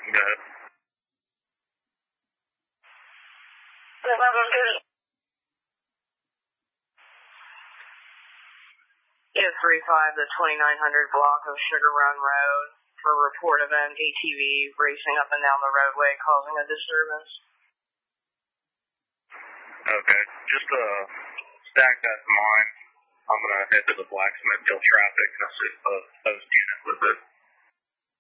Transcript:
Good. Is 35 the 2900 block of Sugar Run Road for report of an ATV racing up and down the roadway causing a disturbance. Okay, just stack that in mind. I'm going to head to the blacksmith, deal traffic, and assist the host unit with it.